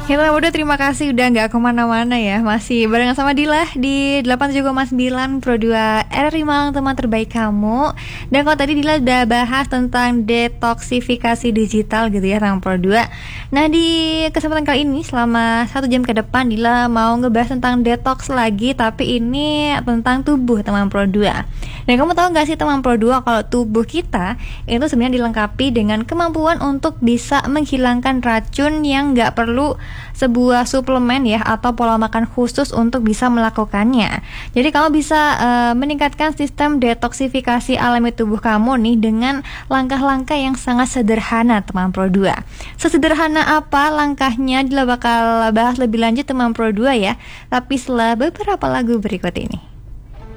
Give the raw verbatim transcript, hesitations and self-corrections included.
Ya teman Pro terima kasih udah gak kemana-mana ya. Masih barengan sama Dila di delapan puluh tujuh koma sembilan Pro dua R R I Malang, teman terbaik kamu. Dan kalau tadi Dila udah bahas tentang detoksifikasi digital gitu ya teman Pro dua. Nah di kesempatan kali ini selama satu jam ke depan Dila mau ngebahas tentang detox lagi, tapi ini tentang tubuh teman Pro dua. Dan kamu tahu gak sih teman Pro dua kalau tubuh kita itu sebenarnya dilengkapi dengan kemampuan untuk bisa menghilangkan racun yang gak perlu sebuah suplemen ya atau pola makan khusus untuk bisa melakukannya. Jadi kamu bisa uh, meningkatkan sistem detoksifikasi alami tubuh kamu nih dengan langkah-langkah yang sangat sederhana teman Pro dua. Sesederhana apa langkahnya Dila bakal bahas lebih lanjut teman Pro dua ya. Tapi setelah beberapa lagu berikut ini.